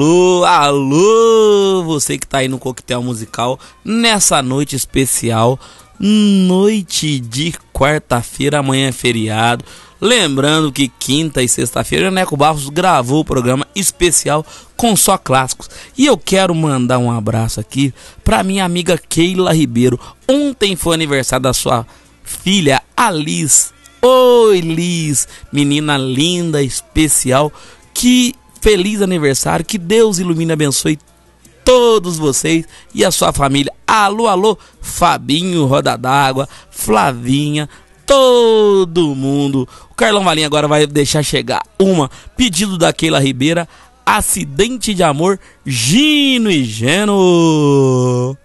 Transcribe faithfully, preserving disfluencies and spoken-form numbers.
Alô, alô, você que tá aí no Coquetel Musical nessa noite especial, noite de quarta-feira, amanhã é feriado. Lembrando que quinta e sexta-feira o Neco Barros gravou o programa especial com só clássicos. E eu quero mandar um abraço aqui pra minha amiga Keila Ribeiro. Ontem foi aniversário da sua filha, a Liz. Oi, Liz, menina linda, especial. Que feliz aniversário, que Deus ilumine e abençoe todos vocês e a sua família. Alô, alô, Fabinho, Roda d'Água, Flavinha, todo mundo. O Carlão Valim agora vai deixar chegar uma, pedido da Keila Ribeira, Acidente de Amor, Gino e Geno.